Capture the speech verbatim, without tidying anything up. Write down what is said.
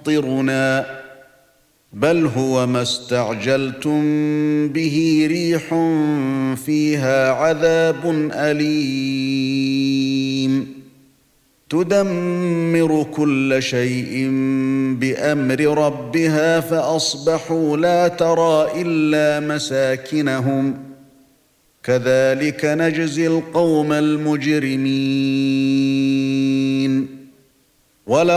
يمطرنا بل هو ما استعجلتم به ريح فيها عذاب أليم تدمر كل شيء بأمر ربها فأصبحوا لا ترى إلا مساكنهم كذلك نجزي القوم المجرمين.